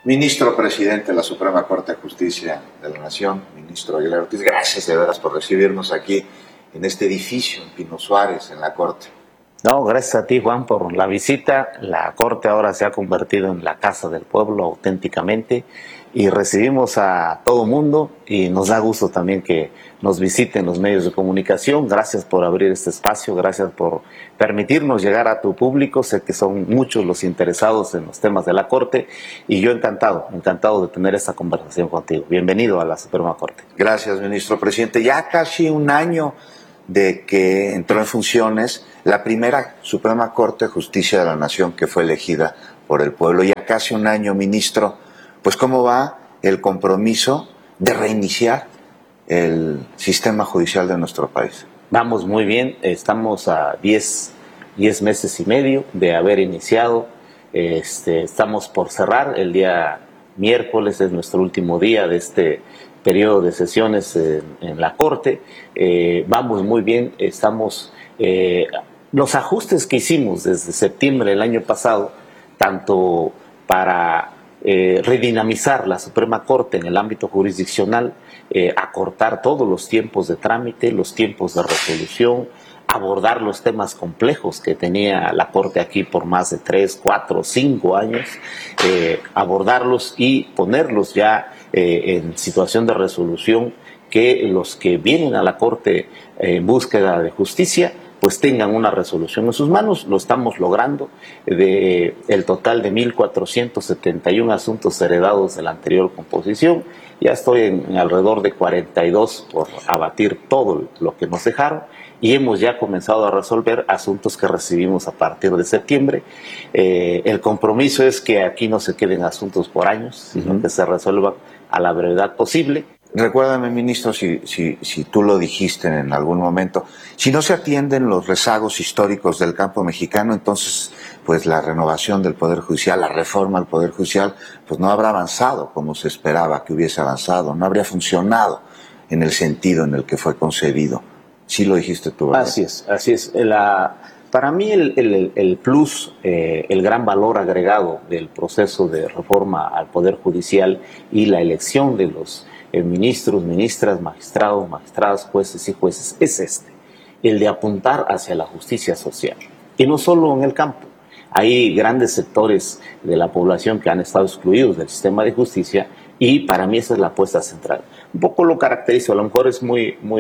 Ministro Presidente de la Suprema Corte de Justicia de la Nación, ministro Aguilar Ortiz, gracias de veras por recibirnos aquí en este edificio en Pino Suárez, en la Corte. No, gracias a ti, Juan, por la visita. La Corte ahora se ha convertido en la casa del pueblo auténticamente y recibimos a todo mundo y nos da gusto también que nos visiten los medios de comunicación. Gracias por abrir este espacio, gracias por permitirnos llegar a tu público. Sé que son muchos los interesados en los temas de la Corte y yo encantado de tener esta conversación contigo. Bienvenido a la Suprema Corte. Gracias, ministro presidente. Ya casi un año de que entró en funciones la primera Suprema Corte de Justicia de la Nación que fue elegida por el pueblo. Ya casi un año, ministro, pues ¿cómo va el compromiso de reiniciar el sistema judicial de nuestro país? Vamos muy bien, estamos a 10 meses y medio de haber iniciado, estamos por cerrar, el día miércoles es nuestro último día de este periodo de sesiones en la Corte. Vamos muy bien, los ajustes que hicimos desde septiembre del año pasado, tanto para redinamizar la Suprema Corte en el ámbito jurisdiccional, acortar todos los tiempos de trámite, los tiempos de resolución, abordar los temas complejos que tenía la Corte aquí por más de 3, 4, 5 años, abordarlos y ponerlos ya en situación de resolución, que los que vienen a la Corte en búsqueda de justicia pues tengan una resolución en sus manos. Lo estamos logrando. De el total de 1.471 asuntos heredados de la anterior composición, ya estoy en alrededor de 42 por abatir todo lo que nos dejaron, y hemos ya comenzado a resolver asuntos que recibimos a partir de septiembre. El compromiso es que aquí no se queden asuntos por años, sino que se resuelvan a la brevedad posible. Recuérdame, ministro, si tú lo dijiste en algún momento, si no se atienden los rezagos históricos del campo mexicano, entonces pues la renovación del Poder Judicial, la reforma del Poder Judicial, pues no habrá avanzado como se esperaba que hubiese avanzado, no habría funcionado en el sentido en el que fue concebido. Sí lo dijiste tú, ¿verdad? Así es. Para mí el plus, el gran valor agregado del proceso de reforma al Poder Judicial y la elección de los ministros, ministras, magistrados, magistradas, jueces y jueces es el de apuntar hacia la justicia social. Y no solo en el campo. Hay grandes sectores de la población que han estado excluidos del sistema de justicia y para mí esa es la apuesta central. Un poco lo caracterizo, a lo mejor es no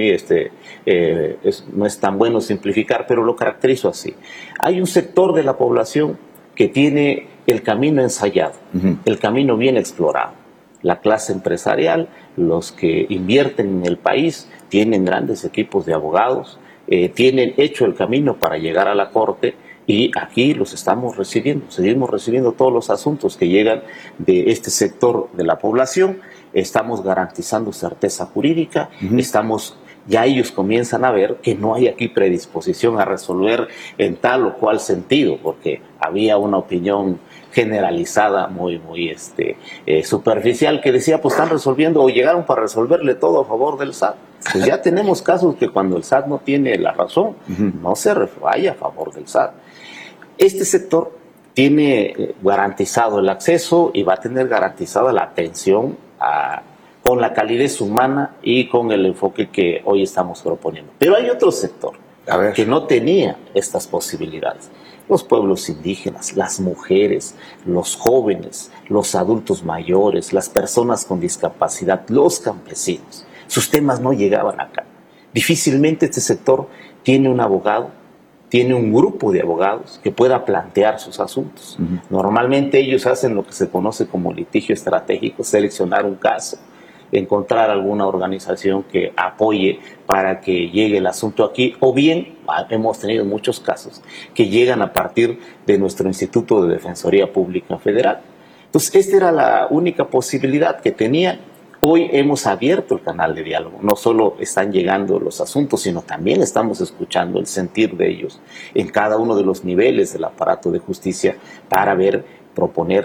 es tan bueno simplificar, pero lo caracterizo así. Hay un sector de la población que tiene el camino ensayado, el camino bien explorado. La clase empresarial, los que invierten en el país, tienen grandes equipos de abogados, tienen hecho el camino para llegar a la Corte y aquí los estamos recibiendo. Seguimos recibiendo todos los asuntos que llegan de este sector de la población. Estamos garantizando certeza jurídica, ya ellos comienzan a ver que no hay aquí predisposición a resolver en tal o cual sentido, porque había una opinión generalizada muy superficial que decía pues están resolviendo o llegaron para resolverle todo a favor del SAT. Pues ya tenemos casos que cuando el SAT no tiene la razón, no se vaya a favor del SAT. Este sector tiene garantizado el acceso y va a tener garantizada la atención con la calidez humana y con el enfoque que hoy estamos proponiendo. Pero hay otro sector que no tenía estas posibilidades. Los pueblos indígenas, las mujeres, los jóvenes, los adultos mayores, las personas con discapacidad, los campesinos. Sus temas no llegaban acá. Difícilmente este sector tiene un abogado, tiene un grupo de abogados que pueda plantear sus asuntos. Normalmente ellos hacen lo que se conoce como litigio estratégico, seleccionar un caso, encontrar alguna organización que apoye para que llegue el asunto aquí, o bien hemos tenido muchos casos que llegan a partir de nuestro Instituto de Defensoría Pública Federal. Entonces, esta era la única posibilidad que tenía. Hoy hemos abierto el canal de diálogo. No solo están llegando los asuntos, sino también estamos escuchando el sentir de ellos en cada uno de los niveles del aparato de justicia para proponer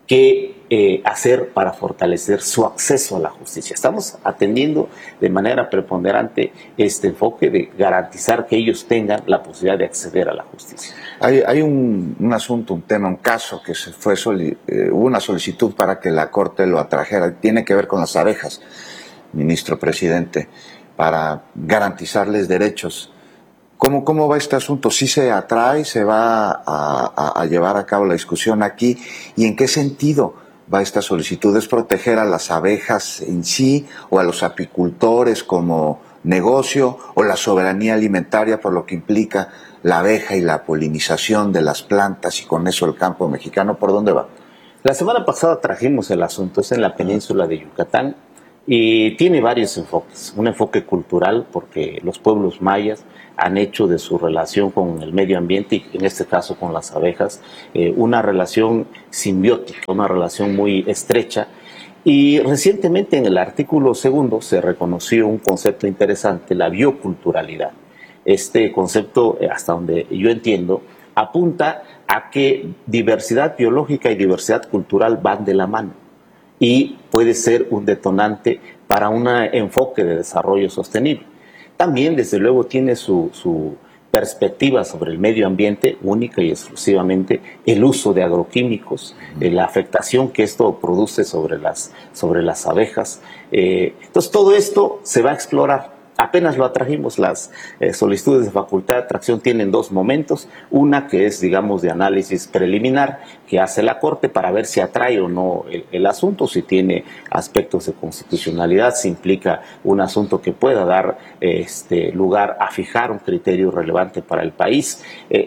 qué hacer para fortalecer su acceso a la justicia. Estamos atendiendo de manera preponderante este enfoque de garantizar que ellos tengan la posibilidad de acceder a la justicia. Hay un asunto, un tema, un caso que hubo una solicitud para que la Corte lo atrajera. Tiene que ver con las abejas, ministro presidente, para garantizarles derechos. ¿Cómo va este asunto? ¿Sí se atrae, se va a llevar a cabo la discusión aquí? ¿Y en qué sentido va esta solicitud? ¿Es proteger a las abejas en sí o a los apicultores como negocio o la soberanía alimentaria por lo que implica la abeja y la polinización de las plantas y con eso el campo mexicano? ¿Por dónde va? La semana pasada trajimos el asunto, es en la península de Yucatán y tiene varios enfoques. Un enfoque cultural porque los pueblos mayas han hecho de su relación con el medio ambiente y en este caso con las abejas una relación simbiótica, una relación muy estrecha. Y recientemente en el artículo 2 se reconoció un concepto interesante, la bioculturalidad. Este concepto, hasta donde yo entiendo, apunta a que diversidad biológica y diversidad cultural van de la mano y puede ser un detonante para un enfoque de desarrollo sostenible. También, desde luego, tiene su perspectiva sobre el medio ambiente, única y exclusivamente el uso de agroquímicos, la afectación que esto produce sobre las abejas. Entonces, todo esto se va a explorar. Apenas lo atrajimos, las solicitudes de facultad de atracción tienen dos momentos, una que es, digamos, de análisis preliminar que hace la Corte para ver si atrae o no el asunto, si tiene aspectos de constitucionalidad, si implica un asunto que pueda dar lugar a fijar un criterio relevante para el país.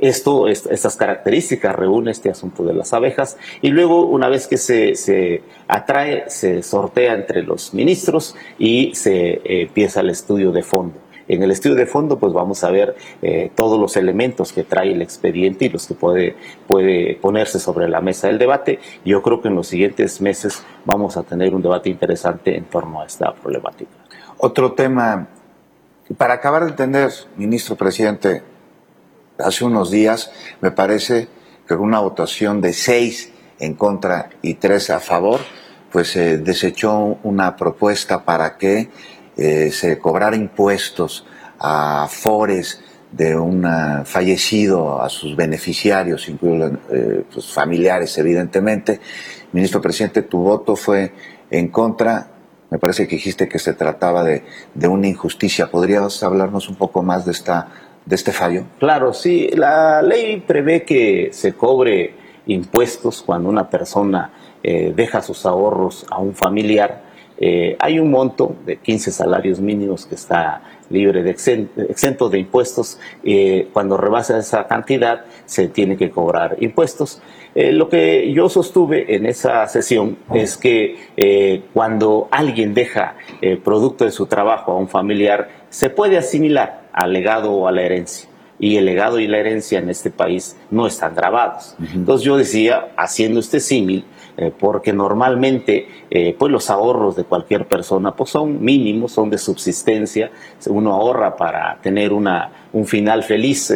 Estas características reúne este asunto de las abejas y luego, una vez que se atrae, se sortea entre los ministros y se empieza el estudio de fondo. En el estudio de fondo, pues vamos a ver todos los elementos que trae el expediente y los que puede ponerse sobre la mesa del debate. Yo creo que en los siguientes meses vamos a tener un debate interesante en torno a esta problemática. Otro tema, para acabar de entender, ministro presidente, hace unos días me parece que con una votación de 6 en contra y 3 a favor, pues se desechó una propuesta para que se cobrara impuestos a afores de un fallecido, a sus beneficiarios, incluidos pues familiares, evidentemente. Ministro presidente, tu voto fue en contra. Me parece que dijiste que se trataba de una injusticia. ¿Podrías hablarnos un poco más de este fallo? Claro, sí. La ley prevé que se cobre impuestos cuando una persona deja sus ahorros a un familiar. Hay un monto de 15 salarios mínimos que está libre de exento de impuestos. Cuando rebasa esa cantidad se tiene que cobrar impuestos. Lo que yo sostuve en esa sesión es que cuando alguien deja producto de su trabajo a un familiar, se puede asimilar al legado o a la herencia. Y el legado y la herencia en este país no están grabados. Entonces yo decía, haciendo este símil, porque normalmente pues los ahorros de cualquier persona pues son mínimos, son de subsistencia, uno ahorra para tener un final feliz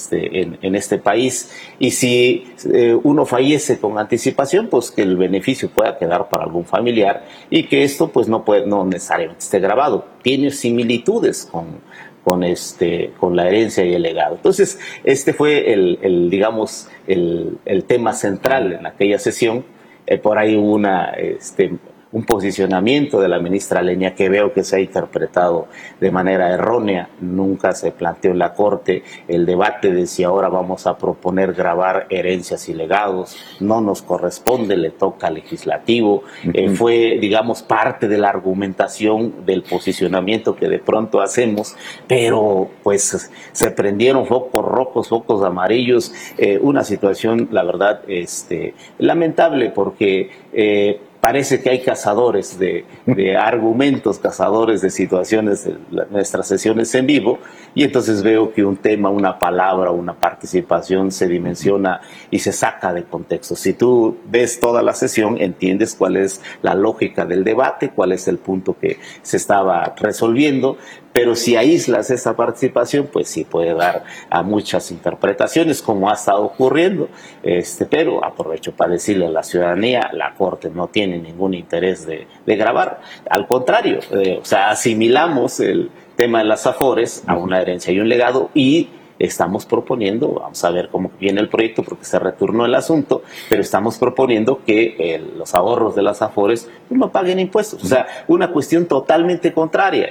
en este país, y si uno fallece con anticipación, pues que el beneficio pueda quedar para algún familiar y que esto pues no necesariamente esté grabado. Tiene similitudes con la herencia y el legado. Entonces, este fue digamos, el tema central en aquella sesión. Por ahí hubo un posicionamiento de la ministra Leña que veo que se ha interpretado de manera errónea. Nunca se planteó en la Corte el debate de si ahora vamos a proponer gravar herencias y legados. No nos corresponde, le toca al legislativo. Fue, digamos, parte de la argumentación del posicionamiento que de pronto hacemos, pero pues se prendieron focos rojos, focos amarillos. Una situación, la verdad, lamentable, porque parece que hay cazadores de argumentos, cazadores de situaciones de nuestras sesiones en vivo, y entonces veo que un tema, una palabra, una participación se dimensiona y se saca de contexto. Si tú ves toda la sesión, entiendes cuál es la lógica del debate, cuál es el punto que se estaba resolviendo, pero si aíslas esa participación, pues sí puede dar a muchas interpretaciones, como ha estado ocurriendo. Pero aprovecho para decirle a la ciudadanía, la Corte no tiene ningún interés de grabar. Al contrario, o sea, asimilamos el tema de las Afores a una herencia y un legado, y estamos proponiendo, vamos a ver cómo viene el proyecto porque se returnó el asunto, pero estamos proponiendo que los ahorros de las Afores no paguen impuestos. O sea, una cuestión totalmente contraria.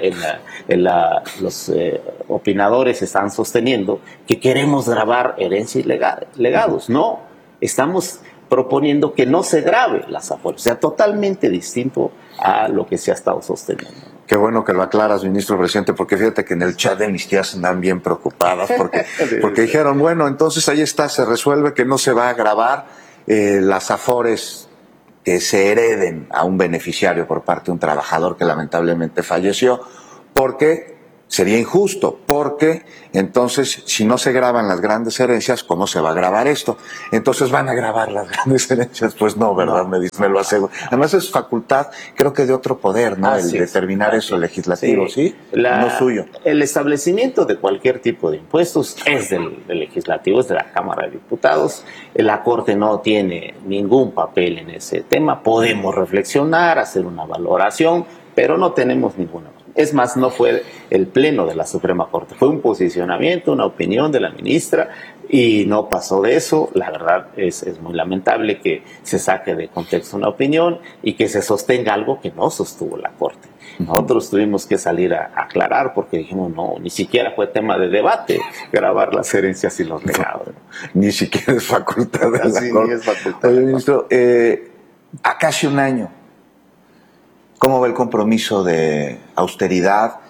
Los opinadores están sosteniendo que queremos grabar herencia y legados. No, estamos proponiendo que no se grabe las Afores. O sea, totalmente distinto a lo que se ha estado sosteniendo. Qué bueno que lo aclaras, ministro presidente, porque fíjate que en el chat de mis tías andan bien preocupadas, porque dijeron, bueno, entonces ahí está, se resuelve que no se va a grabar las Afores que se hereden a un beneficiario por parte de un trabajador que lamentablemente falleció, porque sería injusto, porque entonces si no se graban las grandes herencias, ¿cómo se va a grabar esto? Entonces van a grabar las grandes herencias, pues no, ¿verdad? No. Me lo aseguro. Además es facultad, creo que de otro poder, ¿no? El determinar eso legislativo, ¿sí? No suyo. El establecimiento de cualquier tipo de impuestos es del legislativo, es de la Cámara de Diputados. La Corte no tiene ningún papel en ese tema. Podemos reflexionar, hacer una valoración, pero no tenemos ninguna. Es más, no fue el pleno de la Suprema Corte, fue un posicionamiento, una opinión de la ministra, y no pasó de eso. La verdad es muy lamentable que se saque de contexto una opinión y que se sostenga algo que no sostuvo la Corte. Nosotros tuvimos que salir a aclarar porque dijimos, no, ni siquiera fue tema de debate grabar las herencias y los legados. No, ni siquiera es facultad de la Corte. Es facultad. Oye, ministro, a casi un año, ¿cómo ve el compromiso de austeridad,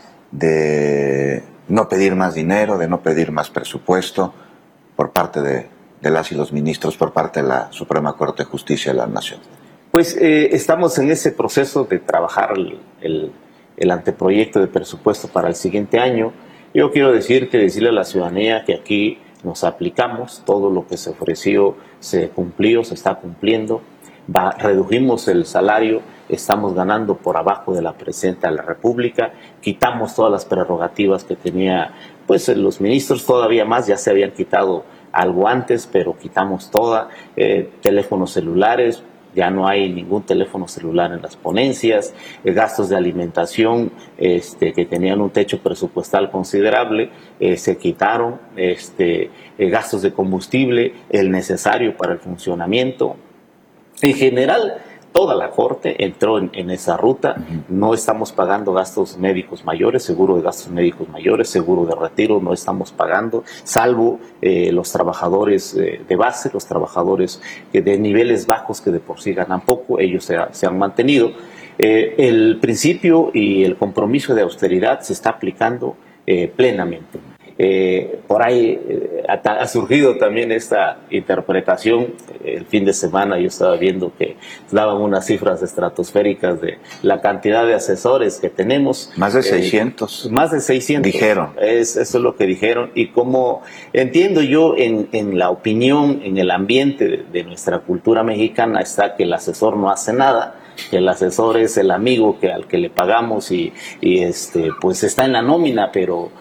de no pedir más dinero, de no pedir más presupuesto por parte de las y los ministros, por parte de la Suprema Corte de Justicia de la Nación? Pues estamos en ese proceso de trabajar el anteproyecto de presupuesto para el siguiente año. Yo quiero decirle a la ciudadanía que aquí nos aplicamos, todo lo que se ofreció se cumplió, se está cumpliendo. Redujimos el salario, estamos ganando por abajo de la presidenta de la República, quitamos todas las prerrogativas que tenía pues los ministros, todavía más, ya se habían quitado algo antes, pero quitamos toda, teléfonos celulares, ya no hay ningún teléfono celular en las ponencias, gastos de alimentación que tenían un techo presupuestal considerable, se quitaron, gastos de combustible, el necesario para el funcionamiento. En general, toda la Corte entró en esa ruta. No estamos pagando gastos médicos mayores, seguro de gastos médicos mayores, seguro de retiro no estamos pagando, salvo los trabajadores de base, los trabajadores de niveles bajos que de por sí ganan poco, ellos se han mantenido. El principio y el compromiso de austeridad se está aplicando plenamente. Por ahí ha surgido también esta interpretación. El fin de semana yo estaba viendo que daban unas cifras estratosféricas de la cantidad de asesores que tenemos. Más de 600. Más de 600. Dijeron. Eso es lo que dijeron. Y como entiendo yo en la opinión, en el ambiente de nuestra cultura mexicana está que el asesor no hace nada, que el asesor es el amigo al que le pagamos y pues está en la nómina, pero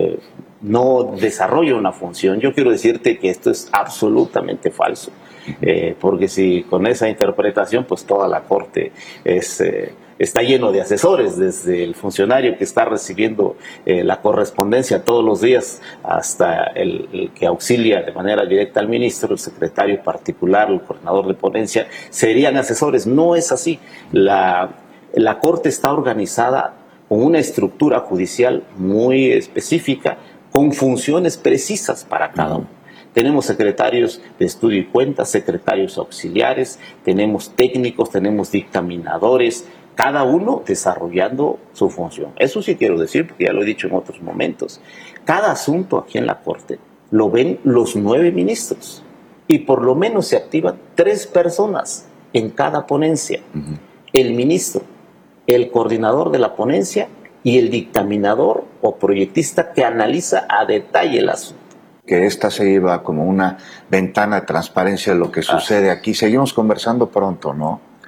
no desarrolla una función. Yo quiero decirte que esto es absolutamente falso, porque si con esa interpretación, pues toda la Corte está lleno de asesores, desde el funcionario que está recibiendo la correspondencia todos los días hasta el que auxilia de manera directa al ministro, el secretario particular, el coordinador de ponencia, serían asesores. No es así. La Corte está organizada con una estructura judicial muy específica, con funciones precisas para cada uno. Tenemos secretarios de estudio y cuentas, secretarios auxiliares, tenemos técnicos, tenemos dictaminadores, cada uno desarrollando su función. Eso sí quiero decir, porque ya lo he dicho en otros momentos. Cada asunto aquí en la Corte lo ven los 9 ministros y por lo menos se activan 3 personas en cada ponencia. El ministro, el coordinador de la ponencia y el dictaminador o proyectista que analiza a detalle el asunto. Que esta se iba como una ventana de transparencia de lo que sucede aquí. Seguimos conversando pronto, ¿no?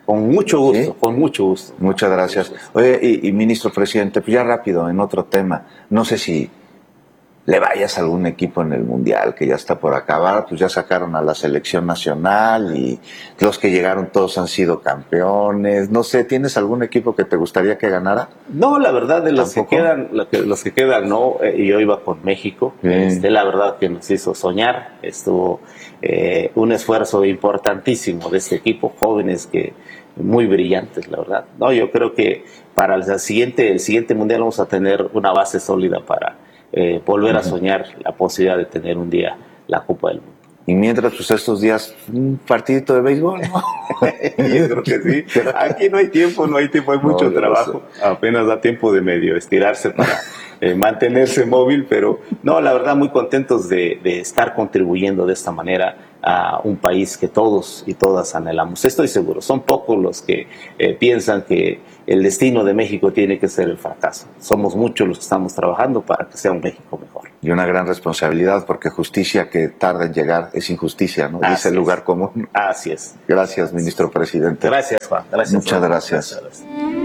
Con mucho gusto, ¿Sí? con mucho gusto. Muchas gracias. Oye, y ministro presidente, pues ya rápido, en otro tema, no sé si le vayas a algún equipo en el Mundial que ya está por acabar, pues ya sacaron a la selección nacional y los que llegaron todos han sido campeones, no sé, ¿tienes algún equipo que te gustaría que ganara? No, la verdad, de los que ¿Tampoco? quedan, los que quedan no, yo iba con México, la verdad que nos hizo soñar, estuvo un esfuerzo importantísimo de este equipo, jóvenes que muy brillantes, la verdad. No, yo creo que para el siguiente Mundial vamos a tener una base sólida para volver a soñar la posibilidad de tener un día la Copa del Mundo. Y mientras, pues estos días, un partidito de béisbol, ¿no? Yo creo que sí. Aquí no hay tiempo, hay mucho trabajo. Apenas da tiempo de medio estirarse para mantenerse móvil, pero no, la verdad muy contentos de estar contribuyendo de esta manera a un país que todos y todas anhelamos. Estoy seguro, son pocos los que piensan que el destino de México tiene que ser el fracaso. Somos muchos los que estamos trabajando para que sea un México mejor. Y una gran responsabilidad, porque justicia que tarda en llegar es injusticia, ¿no? Dice el lugar común. Así es. Gracias, ministro presidente. Gracias, Juan. Gracias. Muchas gracias. Gracias.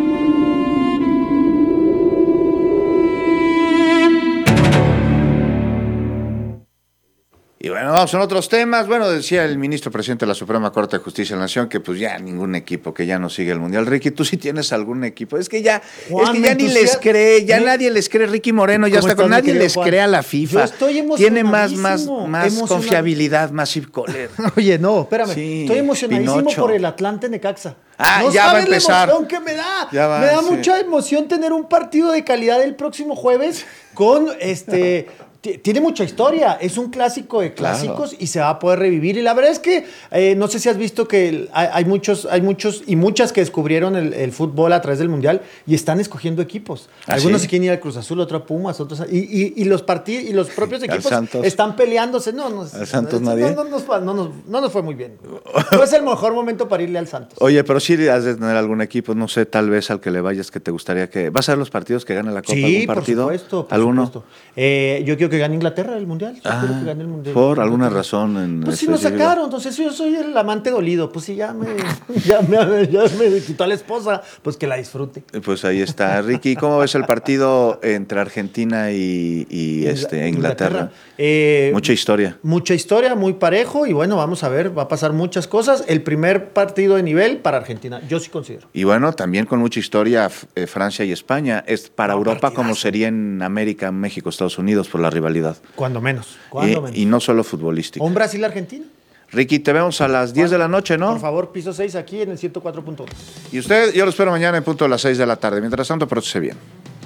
Y bueno, vamos en otros temas. Bueno, decía el ministro presidente de la Suprema Corte de Justicia de la Nación que pues ya ningún equipo, que ya no sigue el Mundial. Ricky, ¿tú sí tienes algún equipo? Es que ya ni les cree, ya nadie les cree. Ricky Moreno ya está con nadie les cree a la FIFA. Yo estoy Tiene más confiabilidad, más Coller. Oye, no, espérame. Sí, estoy emocionadísimo Pinocho. por el Atlante Necaxa. Ah, no ya va a sabes empezar. la emoción que me da. Me da mucha emoción tener un partido de calidad el próximo jueves con tiene mucha historia, es un clásico de clásicos y se va a poder revivir. Y la verdad es que no sé si has visto que hay muchos y muchas que descubrieron el fútbol a través del Mundial y están escogiendo equipos. Algunos se quieren ir al Cruz Azul, otros a Pumas, otros y los partidos y los propios equipos están peleándose. Al Santos nadie. No nos fue muy bien. No es el mejor momento para irle al Santos. Oye, pero sí has de tener algún equipo, no sé, tal vez al que le vayas que te gustaría que... ¿Vas a ver los partidos que gane la Copa? Sí, ¿algún partido? por supuesto. ¿Alguno? Supuesto. Yo quiero que gane Inglaterra el Mundial. Quiero que gane el Mundial. ¿Por alguna razón? Pues si nos sacaron, entonces yo soy el amante dolido. Pues si ya me quitó a la esposa, pues que la disfrute. Pues ahí está. Ricky, ¿cómo ves el partido entre Argentina y Inglaterra? Mucha historia. Mucha historia, muy parejo y bueno, vamos a ver, va a pasar muchas cosas. El primer partido de nivel para Argentina, yo sí considero. Y bueno, también con mucha historia Francia y España. Es para Europa partidazo. Como sería en América, México, Estados Unidos por la rivalidad. Cuando menos. Y no solo futbolístico. Un Brasil-Argentina. Ricky, te vemos a las 10 de la noche, ¿no? Por favor, piso 6 aquí en el 104.1. Y usted, yo lo espero mañana en punto de las 6 de la tarde. Mientras tanto, pórtese bien.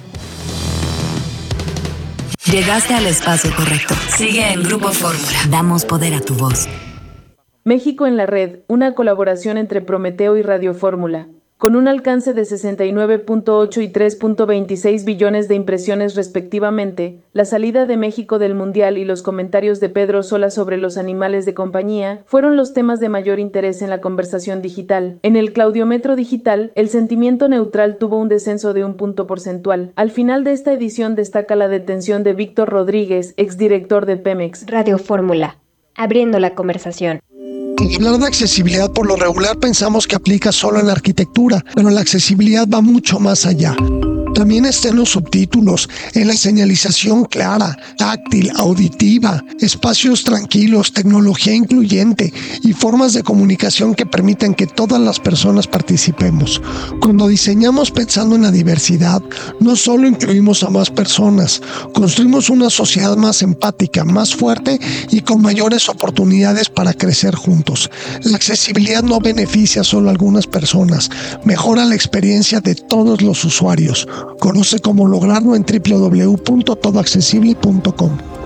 Llegaste al espacio correcto. Sigue en Grupo Fórmula. Damos poder a tu voz. México en la red, una colaboración entre Prometeo y Radio Fórmula. Con un alcance de 69.8 y 3.26 billones de impresiones respectivamente, la salida de México del Mundial y los comentarios de Pedro Sola sobre los animales de compañía fueron los temas de mayor interés en la conversación digital. En el claudiómetro digital, el sentimiento neutral tuvo un descenso de 1 punto porcentual. Al final de esta edición destaca la detención de Víctor Rodríguez, exdirector de Pemex. Radio Fórmula, abriendo la conversación. Hablar de accesibilidad por lo regular pensamos que aplica solo en la arquitectura, pero la accesibilidad va mucho más allá. También está en los subtítulos, en la señalización clara, táctil, auditiva, espacios tranquilos, tecnología incluyente y formas de comunicación que permiten que todas las personas participemos. Cuando diseñamos pensando en la diversidad, no solo incluimos a más personas, construimos una sociedad más empática, más fuerte y con mayores oportunidades para crecer juntos. La accesibilidad no beneficia solo a algunas personas, mejora la experiencia de todos los usuarios. Conoce cómo lograrlo en www.todoaccesible.com.